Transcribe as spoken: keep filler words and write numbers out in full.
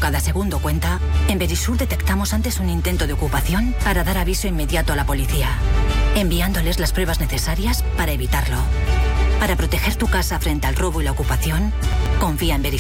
cada segundo cuenta, en Verisur detectamos antes un intento de ocupación para dar aviso inmediato a la policía, enviándoles las pruebas necesarias para evitarlo. Para proteger tu casa frente al robo y la ocupación, confía en Verisur.